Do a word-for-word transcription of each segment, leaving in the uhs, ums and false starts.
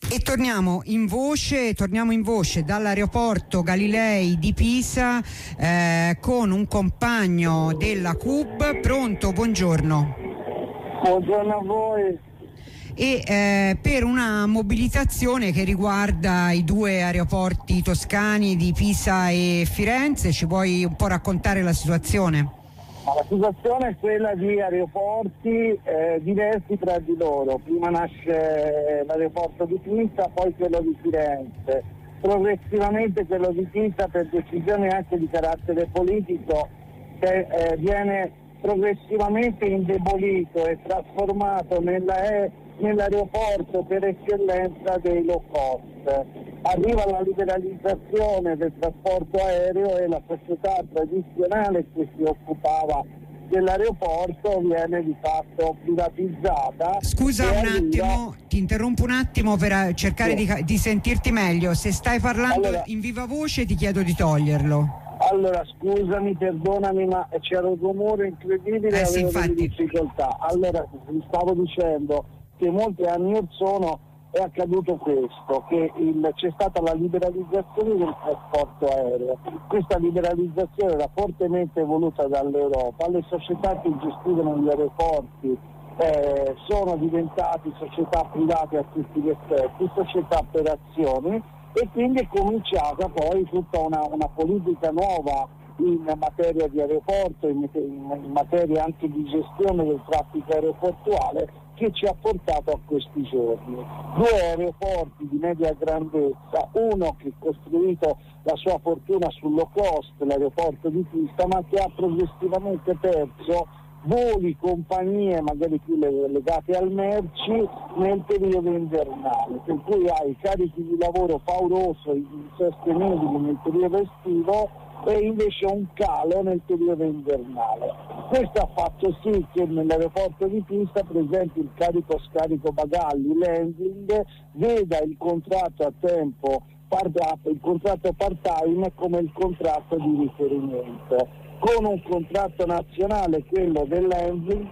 E torniamo in voce, torniamo in voce dall'aeroporto Galilei di Pisa eh, con un compagno della C U B. Pronto, buongiorno. Buongiorno a voi. E eh, per una mobilitazione che riguarda i due aeroporti toscani di Pisa e Firenze, ci puoi un po' raccontare la situazione? La situazione è quella di aeroporti eh, diversi tra di loro. Prima nasce l'aeroporto di Pisa, poi quello di Firenze. Progressivamente quello di Pisa, per decisione anche di carattere politico, che, eh, viene progressivamente indebolito e trasformato nella, eh, nell'aeroporto per eccellenza dei low cost. Arriva la liberalizzazione del trasporto aereo e la società tradizionale che si occupava dell'aeroporto viene di fatto privatizzata. Scusa un arriva... attimo, ti interrompo un attimo per cercare sì. di, di sentirti meglio. Se stai parlando allora, in viva voce ti chiedo di toglierlo. Allora scusami, perdonami, ma c'era un rumore incredibile e eh, sì, avevo delle difficoltà. Allora vi stavo dicendo che molti anni or sono è accaduto questo, che il, c'è stata la liberalizzazione del trasporto aereo. Questa liberalizzazione era fortemente voluta dall'Europa, le società che gestivano gli aeroporti eh, sono diventate società private a tutti gli effetti, società per azioni, e quindi è cominciata poi tutta una, una politica nuova in materia di aeroporto, in, in, in materia anche di gestione del traffico aeroportuale, che ci ha portato a questi giorni. Due aeroporti di media grandezza, uno che ha costruito la sua fortuna sul low cost, l'aeroporto di Pisa, ma che ha progressivamente perso voli, compagnie magari più legate al merci nel periodo invernale, per cui hai carichi di lavoro pauroso e insostenibili nel periodo estivo e invece un calo nel periodo invernale. Questo ha fatto sì che nell'aeroporto di Pisa, per esempio, il carico-scarico bagagli, l'handling, veda il contratto a tempo, il contratto part-time come il contratto di riferimento, con un contratto nazionale, quello dell'handling,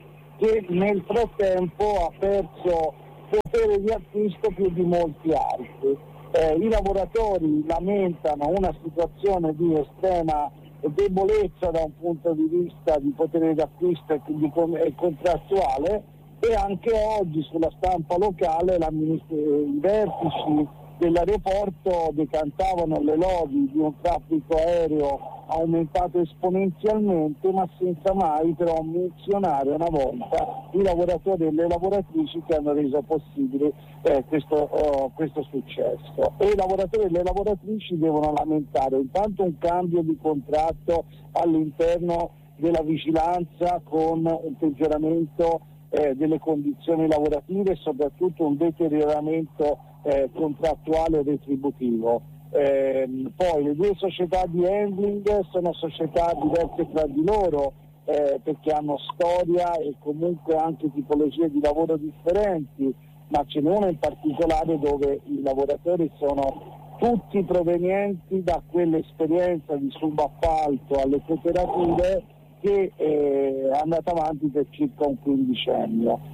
che nel frattempo ha perso potere di acquisto più di molti altri. Eh, I lavoratori lamentano una situazione di estrema debolezza da un punto di vista di potere d'acquisto e, di, e contrattuale, e anche oggi sulla stampa locale la ministra, i vertici dell'aeroporto decantavano le lodi di un traffico aereo aumentato esponenzialmente, ma senza mai però menzionare una volta i lavoratori e le lavoratrici che hanno reso possibile eh, questo, oh, questo successo. E i lavoratori e le lavoratrici devono lamentare intanto un cambio di contratto all'interno della vigilanza, con un peggioramento eh, delle condizioni lavorative e soprattutto un deterioramento eh, contrattuale e retributivo. Eh, poi le due società di handling sono società diverse tra di loro, eh, perché hanno storia e comunque anche tipologie di lavoro differenti, ma ce n'è una in particolare dove i lavoratori sono tutti provenienti da quell'esperienza di subappalto alle cooperative che eh, è andata avanti per circa un quindicennio.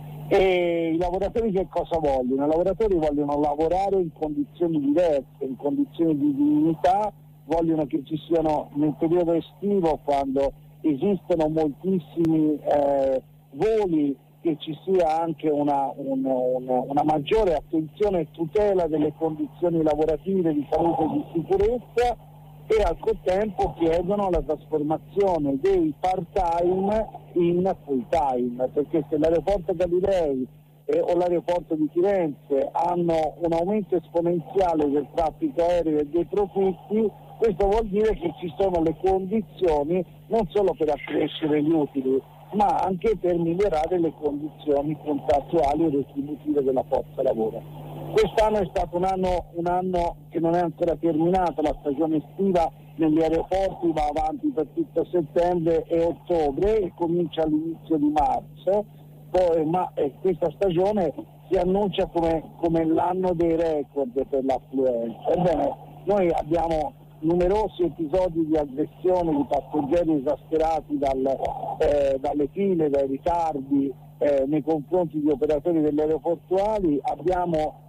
E i lavoratori che cosa vogliono? I lavoratori vogliono lavorare in condizioni diverse, in condizioni di dignità, vogliono che ci siano nel periodo estivo, quando esistono moltissimi eh, voli, che ci sia anche una, un, un, una maggiore attenzione e tutela delle condizioni lavorative di salute e di sicurezza, e al contempo chiedono la trasformazione dei part-time in full-time, perché se l'aeroporto Galilei eh, o l'aeroporto di Firenze hanno un aumento esponenziale del traffico aereo e dei profitti, questo vuol dire che ci sono le condizioni non solo per accrescere gli utili, ma anche per migliorare le condizioni contrattuali e retributive della forza lavoro. Quest'anno è stato un anno, un anno che non è ancora terminato, la stagione estiva negli aeroporti va avanti per tutto settembre e ottobre e comincia all'inizio di marzo, poi, ma eh, questa stagione si annuncia come, come l'anno dei record per l'affluenza. Ebbene, noi abbiamo numerosi episodi di aggressione di passeggeri esasperati dal, eh, dalle file, dai ritardi eh, nei confronti di operatori delle aeroportuali. Abbiamo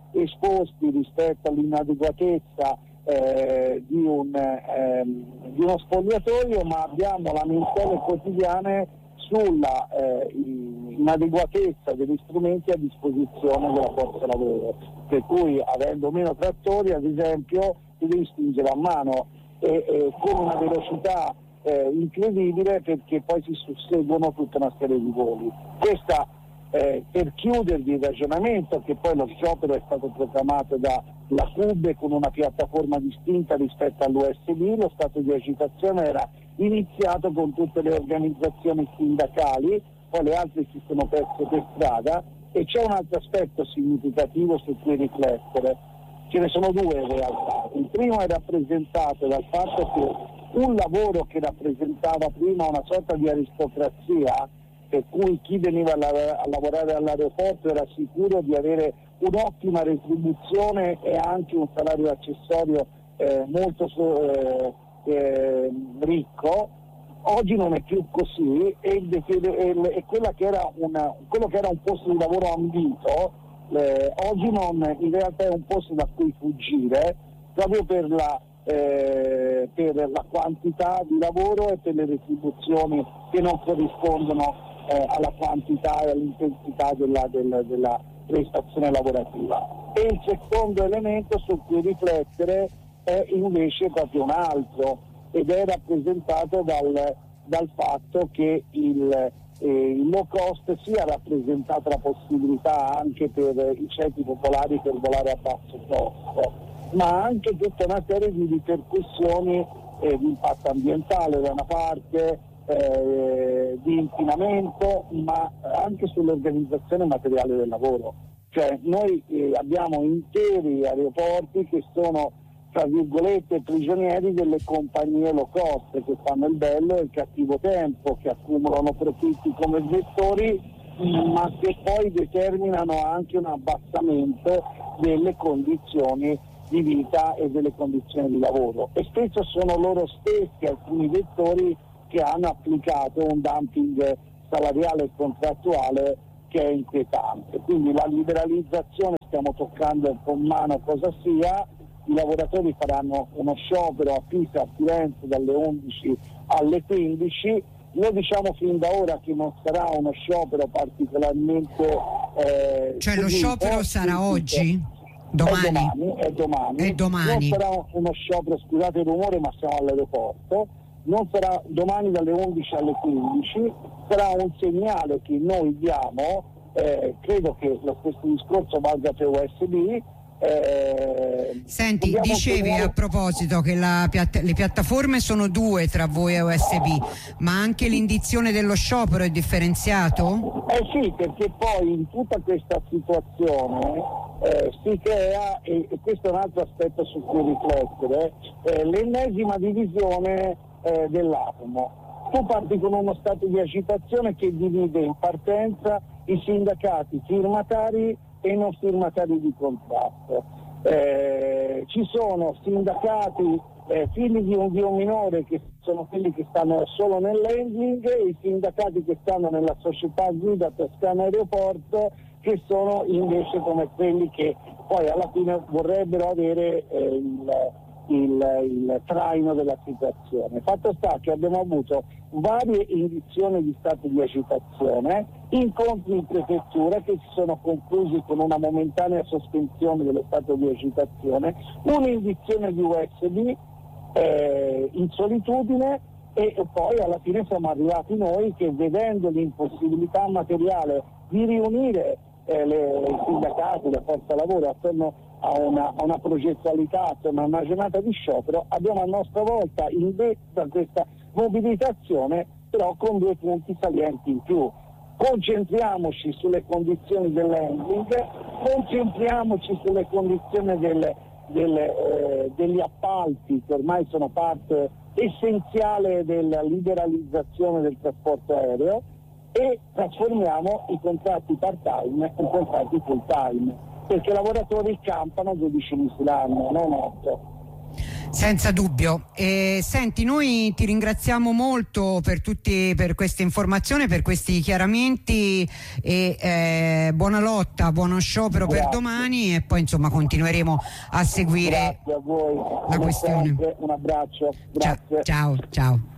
esposti rispetto all'inadeguatezza eh, di, un, ehm, di uno spogliatoio, ma abbiamo lamentele quotidiane sulla eh, inadeguatezza degli strumenti a disposizione della forza lavoro, per cui avendo meno trattori, ad esempio, si devi spingere a mano e, e con una velocità eh, incredibile, perché poi si susseguono tutta una serie di voli. Questa eh, per chiudervi il ragionamento, che poi lo sciopero è stato proclamato dalla C U B E con una piattaforma distinta rispetto all'U S B, lo stato di agitazione era iniziato con tutte le organizzazioni sindacali, poi le altre si sono perse per strada, e c'è un altro aspetto significativo su cui riflettere. Ce ne sono due in realtà. Il primo è rappresentato dal fatto che un lavoro che rappresentava prima una sorta di aristocrazia, per cui chi veniva a lavorare all'aeroporto era sicuro di avere un'ottima retribuzione e anche un salario accessorio eh, molto eh, eh, ricco, oggi non è più così, e, e, e quella che era una, quello che era un posto di lavoro ambito, eh, oggi non, in realtà è un posto da cui fuggire, proprio per la Eh, per la quantità di lavoro e per le retribuzioni che non corrispondono eh, alla quantità e all'intensità della, della, della prestazione lavorativa. E il secondo elemento su cui riflettere è invece proprio un altro, ed è rappresentato dal, dal fatto che il, eh, il low cost sia rappresentata la possibilità anche per i ceti popolari per volare a basso costo, ma anche tutta una serie di ripercussioni eh, di impatto ambientale da una parte, eh, di inquinamento, ma anche sull'organizzazione materiale del lavoro. Cioè noi eh, abbiamo interi aeroporti che sono, tra virgolette, prigionieri delle compagnie low cost, che fanno il bello e il cattivo tempo, che accumulano profitti come gestori, ma che poi determinano anche un abbassamento delle condizioni di vita e delle condizioni di lavoro, e spesso sono loro stessi, alcuni vettori, che hanno applicato un dumping salariale e contrattuale che è inquietante. Quindi la liberalizzazione, stiamo toccando con mano cosa sia, i lavoratori faranno uno sciopero a Pisa, a Firenze dalle undici alle quindici. Noi diciamo fin da ora che non sarà uno sciopero particolarmente eh, cioè lo sciopero sarà oggi? Domani. È domani, è domani. È domani. Non sarà uno sciopero, scusate il rumore, ma siamo all'aeroporto. Non sarà domani dalle undici alle quindici, sarà un segnale che noi diamo, eh, credo che lo stesso discorso valga per U S B. Eh, Senti, dicevi segnare... a proposito che la piatta- le piattaforme sono due tra voi e U S B, ma anche l'indizione dello sciopero è differenziato? Eh sì, perché poi in tutta questa situazione eh, si crea, e, e questo è un altro aspetto su cui riflettere, eh, l'ennesima divisione eh, dell'atomo. Tu parti con uno stato di agitazione che divide in partenza i sindacati firmatari e i non firmatari di contratto. Eh, ci sono sindacati eh, figli di un dio minore, che sono quelli che stanno solo nell'handling, e i sindacati che stanno nella società guida Toscana Aeroporto, che sono invece come quelli che poi alla fine vorrebbero avere eh, il, il, il traino della situazione. Fatto sta che abbiamo avuto varie indizioni di stato di agitazione, incontri in prefettura che si sono conclusi con una momentanea sospensione dello stato di agitazione, un'indizione di U S B eh, in solitudine, e poi alla fine siamo arrivati noi che, vedendo l'impossibilità materiale di riunire eh, le, i sindacati, la forza lavoro attorno a una, a una progettualità, attorno a una giornata di sciopero, abbiamo a nostra volta indetto a questa mobilitazione, però con due punti salienti in più. Concentriamoci sulle condizioni dell'handling, concentriamoci sulle condizioni delle, delle, eh, degli appalti, che ormai sono parte essenziale della liberalizzazione del trasporto aereo, e trasformiamo i contratti part-time in contratti full-time, perché i lavoratori campano dodici mesi l'anno, non otto. Senza dubbio. E, senti, noi ti ringraziamo molto per tutti, per queste informazioni, per questi chiaramenti e eh, buona lotta, buono sciopero. Grazie. Per domani e poi insomma continueremo a seguire Grazie a voi. la questione. Un abbraccio. Grazie. Ciao, ciao. ciao.